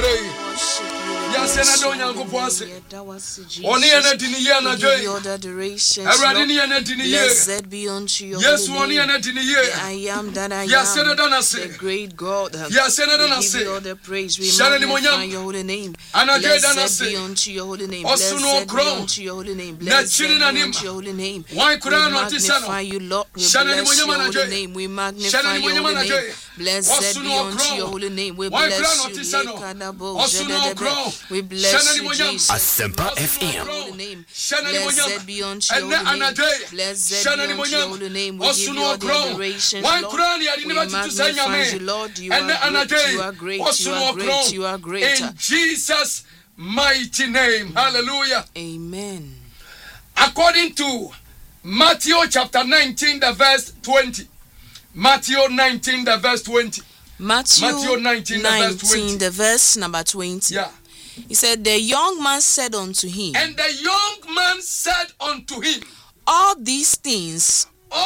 Yambre. Yasena do Nyankopon ase. Oni ena diniye na joy. Awurade ena diniye. Blessed be unto your Yes, holy oni name. ena diniye. I am that I am. Yasena do na The se. great God. Yasena do na We give se. you all the praise. We Shana ni magnify monyam. your holy name. Anadwe da na Blessed se. be unto your holy name. Osuno Blessed be kron. unto your holy name. Na Blessed chiri be na nim. unto your holy name. Wan We kura no ti sa no. magnify you, Lord. We Shana ni bless your monyam na holy joy. name. We Shana magnify ni your monyam holy na name. joy. Blessed be Osuno unto kron. your holy name. We Wan kura bless no you. ti sa no. Lekadabo, Osuno kron. jededebe. We Shana bless ni you, monyam. Jesus. Asempa FM. Holy name. Shana ni monyam. Blessed be unto your Ene holy name. anadwe. Blessed Shana be ni unto your monyam. holy name. We give you Osuno all the kron. adorations, Wan Lord. kura ni adi We ni ba tutu sa magnify nyame. you, Lord. You Ene are great. anadwe. You are great. You Osuno are great. kron. You are great. In Jesus' mighty name. Hallelujah. Amen. According to Matthew chapter 19, the verse 20. Matthew 19, the verse 20. Matthew 19, the verse number 20. Yeah. He said, the young man said unto him, And the young man said unto him, all these things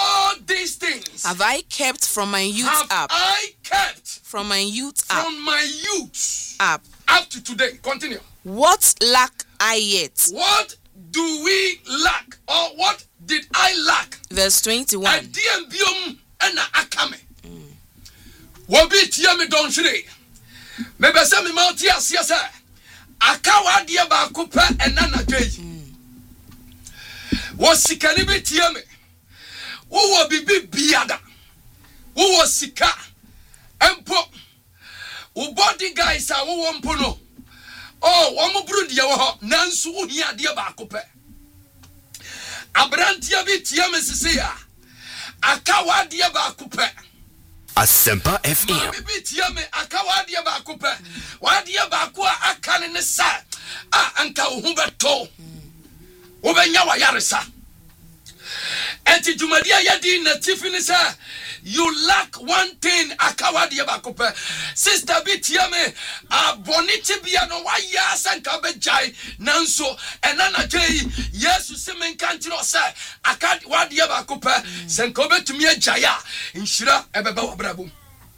have I kept from my youth up. I kept From my youth up. from my youth Up. up to today. Continue. What lack I yet? What do we lack? Or what did I lack? Verse 21. And DMBM and Akame. Wobi tia me don hwere. Me be se me mouti asia se. Akawa de ba ko pe enana dwei. Wo sikani bi tia me. Wo bibi biada. Wo sika. Empo. Wo body guys a wo mpo no. Oh, wo mo buru de wo ho. Nansu wo hia de ba ko pe. Abrantia bi tia me sisi ya. Akawa de ba ko pe. Asempa FM. Bibi tia me akawa de ba ko pe. Wa de ba ko akane ne sa. Anka wo hu beto. Wo benya wa yaresa. Enti jumadia yadi na tifini sa. You lack one thing akawa de ba ko pe. Sister bi tia me aboniti bia no wa ya sanka be jai nanso enana jei Yesu se men kantino sa akadi wa de ba ko pe sanka betumi ajaya inshira ebeba wa brabo.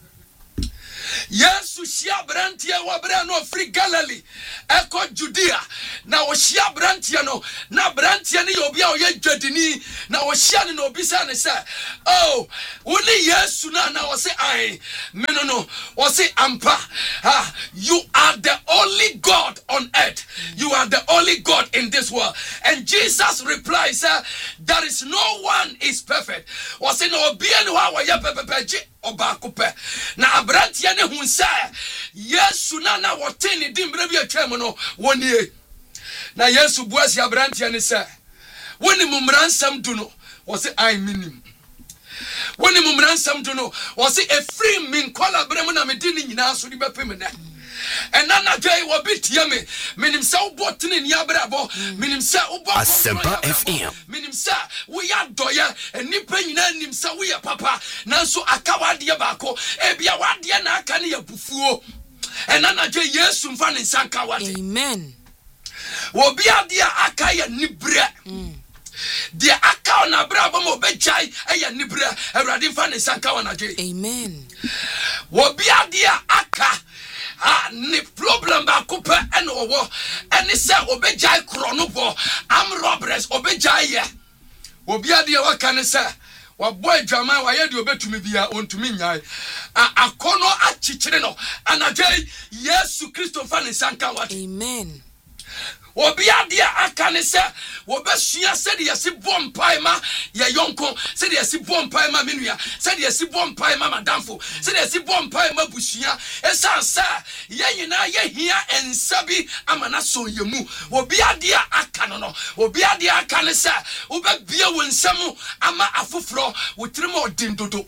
Yesu shia brantia wa bra no free Galilee eko Judea na wo shia brantia no na brantia ne obi a oye dwadini na wo shia ne no obi sa ne say oh woni Yesu na wo say ai me no wo say ampa you are the only God on earth, you are the only God in this world. And Jesus replies there is no one is perfect. Wo say no obi ene wa ye pepepeji obakupe na abrantia ne hu say Yesu na wote ne dimbre bi atwam no wonie na Yesu buasi abrantia ne say woni mumransam du no wo say I minim woni mumransam du no wo say efri min kwala brem na me di ni nyina so di bepem na enana jai wo bitia me minim sa ubotene ni abrabo minim sa ubo Asempa FM minim sa wo ya doye enipa nyina nim sa wo ya papa nanso akawa de ba ko ebia wade na aka ne ya bufuo enana jai Yesu mfa ne sanka wade. Amen. Wo bia de aka ya nibre de aka na brabo mo bejai ya nibre awrade mfa ne sanka wana jai. Amen. Wo bia de aka ni problem ba kupe ene owo ene se obejai krono bo am robbers obejai ye obi ade wa kan se wa boy dwama wa ye de obetumi bia ontumi nyai akono achichire no anajai Yesu Kristo fa ne sanka wa. Amen. Obi ade aka ne se wo besua se de yesi bompai ma ye yonko se de yesi bompai ma menua se de yesi bompai ma madamfo se de yesi bompai ma busua esansa ye nyina ye hia ensabi amana so yemu obi ade aka no obi ade aka ne se wo be bia wonsam ama afoforo wo tirimo odindodo.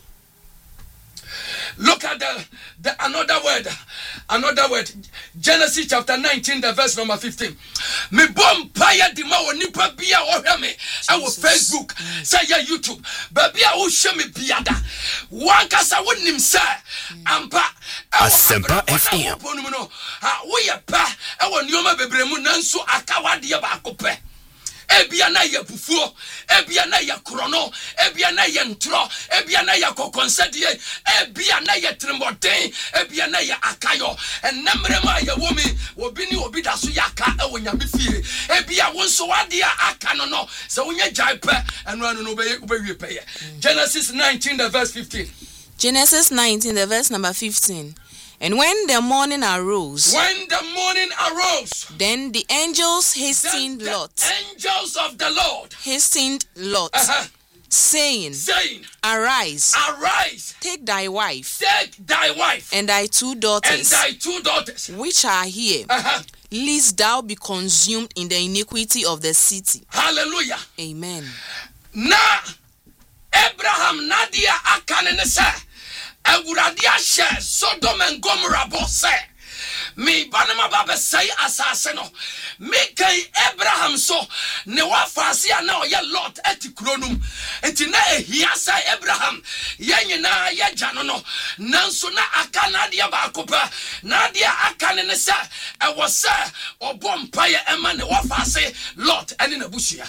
Look at the another word. Genesis chapter 19, the verse number 15. Me bompaya di ma onipa bia ohwe me awo Facebook, say ya YouTube. Baby a wo hwe me biada. Wankasa wonim say ampa Asempa FM. Wo ye pa e wo nioma bebremu nanso akawade ba akopɛ. ebia na ye bufuo ebia na ye krono ebia na ye ntro ebia na ye kokonsadie ebia na ye tremboten ebia na ye akayo enamre ma ye womi obi ni obi da so yaka e wonyame fie ebia wonso wade aka no se wonya jaipe eno anu no be wie peye. Genesis 19 the verse 15. Genesis 19 the verse number 15. And when the morning arose, then the angels hastened Lot. Angels of the Lord hastened Lot, saying, Arise, take thy wife, and thy two daughters, which are here, lest thou be consumed in the iniquity of the city. Hallelujah. Amen. Na Abraham Nadia Akanenese. Ewuradia share Sodom and Gomorrah boss me banama baba say asase no me kai Abraham so ne wa fase na ye Lot etikronum enti na ehia say Abraham ye nyina ye jano no nanso na aka na dia ba kopa na dia aka ne se e wo se obompa ye ema ne wa fase Lot ene na bushia.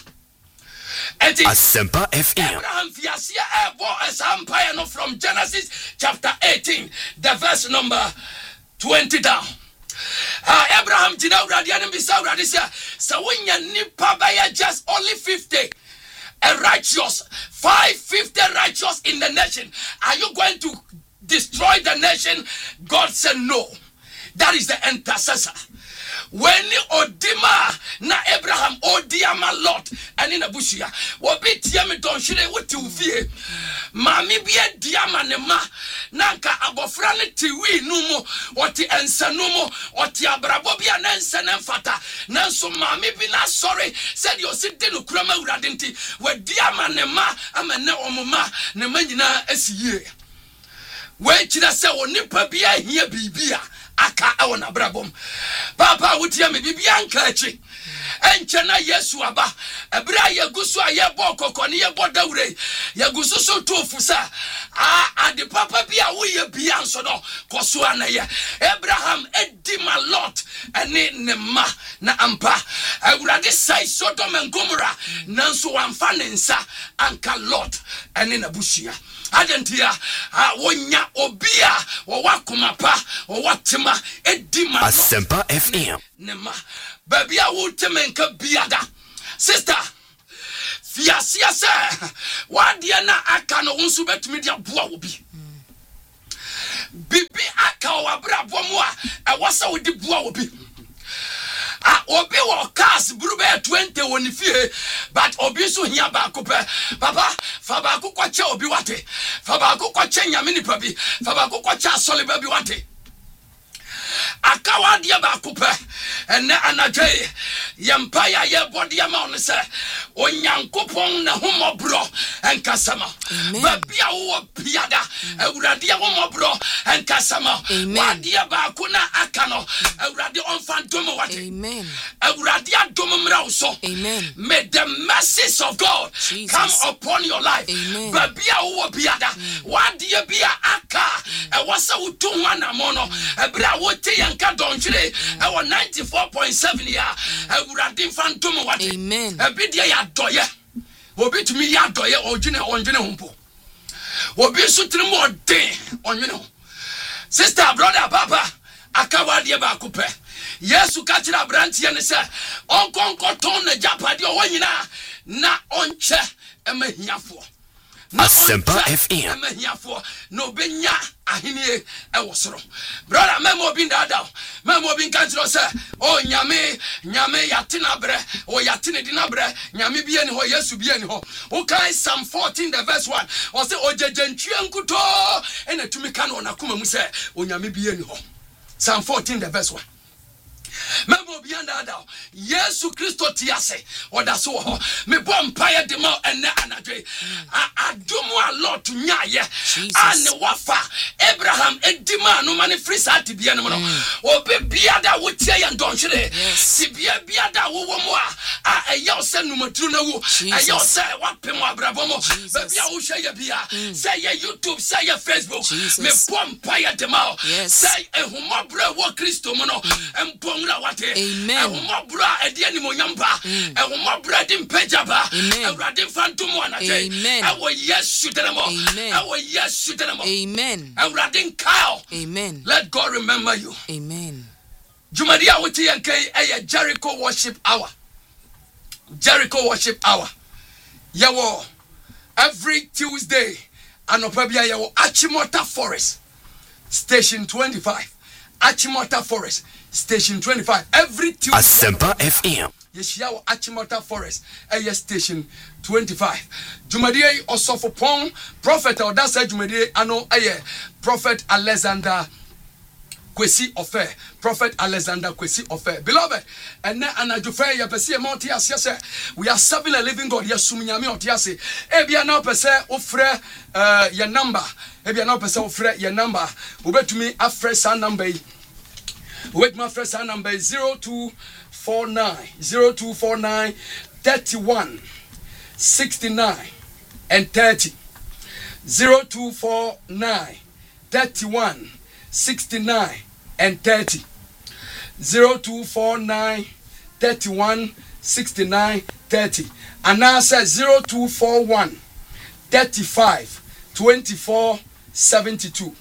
Asempa FM. Abraham fiasia ebo esampire no from Genesis chapter 18 the verse number 20 down. Abraham did not ready and be so ready. So when you nipa by just only 50 righteous, 550 righteous in the nation, are you going to destroy the nation? God said no. That is the intercessor. When Odima na Abraham Odiama Lot and in a bushia, what be Tiami don't shire what you fear. Mammy be a diamanema, Nanka abofrani tiwi numo, what the answer numo, what the abrabobia nansen and fata, Nanso mammy be not sorry, said your sitting to crama radinti, where diamanema, I'm a neomuma, Nemanja as ye. Where should I say, or nipper be a here bibia? Aka awona brabom papa wutia me bibianka achi enchena Yesu aba ebra yegusu aye bokoko ne ye bodawure yegusu so tofu sa ade papa bia wo ye bia nso no koso anaye Abraham edima Lot ene ne ma na ampa awurade sai Sodom and Gomorrah nanso wamfa ne nsa anka Lot ene na bushia adentia wonya obia wo wakomapa wo watima edima Asempa FM nema babia wo temenka biada sister fiasia se wadia na aka no wonsu betumi dia boa wo bi bibi aka wo abrabo mu a wasa wo di boa wo bi obi wo cars brube 20 woni fie but obi so hia ba ko pe papa fa ba ko kwache obi wate fa ba ko kwache nyame ni pabi fa ba ko kwache asole ba bi wate akawa dia ba ko pe ene anagye yempaya ye body amount se onyankopon na homobro enkasama babia wo piada awurade homobro enkasama wadia ba ko na aka no awurade onfa domo wate amen awurade adom mra so amen may the mercies of God come upon your life babia wo piada wadia bia aka e wasa wutu wana mono ebra wote yanka donchire e 94.7 ya awurade fantom wate amen ebidia ya doye obi tumi ya doye onjene humpo obi sutrimo ode onwene sister brother papa akawade ba kupe Yesu ka kira brantie ne se onkonkoton na japade o wanyina na onche emahiafo Asempa FM emahiafo no benya ahenie ewosoro brother memo bi ndada memo bi nkantro se o nyame yatina bre o yatine di na bre nyame bi eni ho Yesu bi eni ho o kai Psalm 14 the verse 1 o se ojejentue nkuto ena tumi ka no na koma mu se o nyame bi eni ho Psalm 14 the verse 1 Memo bianda ada Yesu Kristo tiase oda so ho me bompaye de ma ene anadwe adumu a lot nyaye ane wafa Abraham edima no mane frisa tibia no obe biada wotie ye ndonhwere sibia biada wo mu a eya ose numaturu na wo eya ose wapem abrabo mo bia wo hwe ye bia say ye YouTube say ye Facebook me bompaye de ma say ehumabra wo Kristo mo no empom wate Amen. Ehumobra edi animonyamba. Ehumobra di mpejaba. Ewurade fantomo anate. Ewo Yesu denemo. Ewo Yesu denemo. Amen. Ewurade nkao. Amen. Let God remember you. Amen. Jumadia wuti yankai eye Jericho worship hour. Jericho worship hour. Yawo every Tuesday anopabia yawo Achimota Forest Station 25. Achimota Forest Station 25 every Tuesday. Asempa FM. Yeshiawo Achimota Forest Station 25. Jumadia Osofo Pong Prophet Odasa Jumadia ano Prophet Alexander Kwesi Ofe, Prophet Alexander Kwesi Ofe. Beloved, and then anajufe ya pesi emoti asese. We are serving a living God. Yesumi nyame otiase. Ebia na pese ofre your number. Ebia na pese ofre your number. Ubetumi afre sa number. Wait my first number 0249 31 69 and 30. 0249 31 69 and 30. 0249 31 69 30. And now says 0241 35 24 72.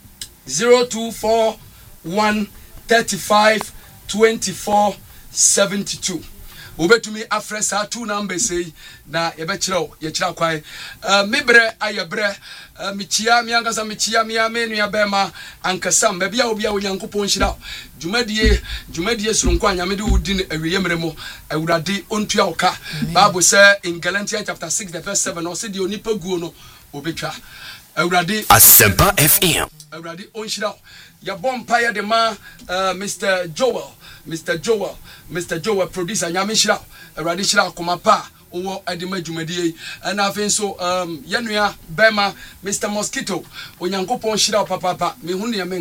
0241 35 24 72. Ubetumi afresa two numbers say na yebechira kwai mebre ayebre michia miangasa michia miamenu ya bema ankasam bebia obi a onyankopon hira dwumadie surunko anyamede udin awiyemremo awurade ontua oka. Bible say in Galatians chapter 6 the verse 7 or say the onipa guo no obetwa awurade Asempa FM. Awurade onhira ya bompire de ma Mr. Joel producer nyame shira awurade shira komapa wo adema dwumadie and afin so yanua bema Mr. Mosquito onyankopon shira papa mehunu ya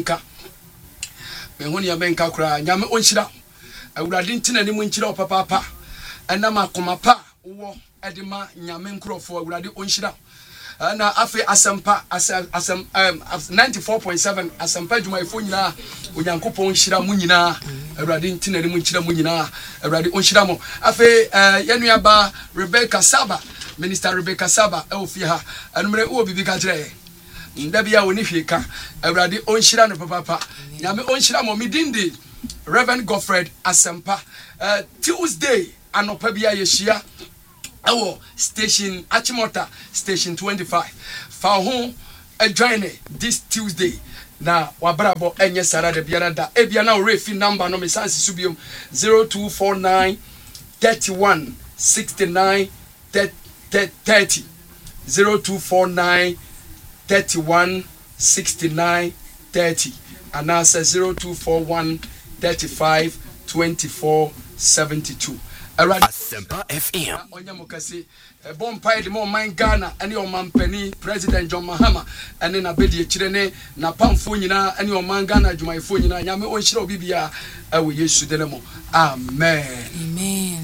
menka kura nyame onhira awurade ntina ni mu nchira papa enama komapa wo adema nyame nkrofo awurade onhira na afi asempa 94.7 asempa dwumayefo nyina onyankopon nhyira mu nyina awurade ntina ni mu nhyira mu nyina awurade onhyira mo afi yanua ba Minister Rebecca Saba ofie ha anumre wo bibi ka kire ndabia woni hweka awurade onhyira no papa nyame onhyira mo midindi Reverend Godfred Asempa Tuesday anopa bia yeshia our station Achimota Station 25 for home join this Tuesday na wabrabo enye sara de biara da ebia na refi number no me sansi subium 0249 31 69 30 0249 31 69 30 and now says 0241 35 24 72. Asempa FM. Onyamokase bompire de mo man Ghana ene o mampani President John Mahama ene na bedi ekire ne na pamfo nyina ene o man Ghana adwumayefo nyina nyame onhyira obibia ewe Yesu denemo amen.